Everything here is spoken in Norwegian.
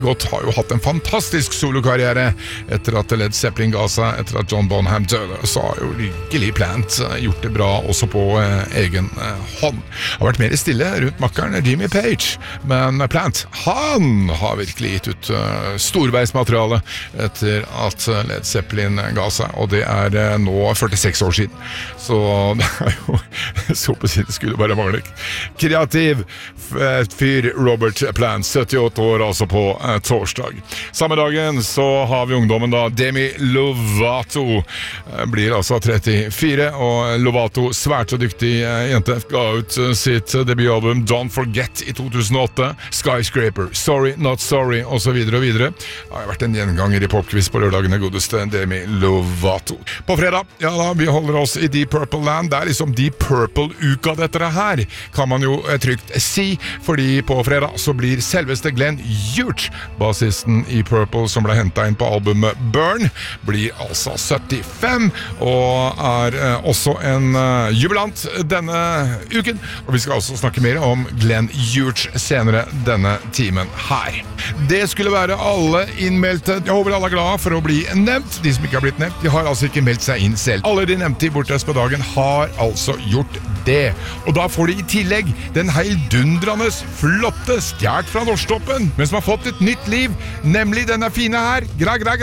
Gott har jo hatt en fantastisk solokarriere etter at Led Zeppelin ga seg, etter at John Bonham døde, så har jo virkelig Plant gjort det bra også på egen hånd. Har vært mer stille rundt makkeren Jimmy Page, men Plant, han har virkelig gitt ut storveismateriale etter at Led Zeppelin ga seg, og det nå 46 år siden. Så det jo så på siden skulle bare mangle. Kreativ fyr Robert Plant, 78 år altså på torsdag. Samme dagen så har vi ungdommen da, Demi Lovato blir altså 34, og Lovato, svært så dyktig jente, ga ut sitt debutalbum Don't Forget i 2008, Skyscraper, Sorry Not Sorry, og så videre og videre. Det har vært en gjenganger i popquiz på lørdagene, godeste Demi Lovato. På fredag, ja da, vi holder oss i Deep Purple Land. Det liksom Deep Purple-uka dette her, kan man jo trygt si, fordi på fredag så blir selveste Glenn Hughes, bassisten i Purple som ble hentet inn på albumet Burn, blir altså 75 og også en jubilant denne uken, og vi skal også snakke mer om Glenn Hughes senere denne timen her. Det skulle være alle innmeldte. Jeg håper alle glade for å bli nevnt. De som ikke har blitt nevnt, de har altså ikke meldt seg inn selv. Alle de nevnte i Bortreist på dagen har altså gjort det. Og da får de i tillegg den heildundrende flotte stjert fra Norsktoppen, men som har fått et nytt liv, nemlig denne fine her.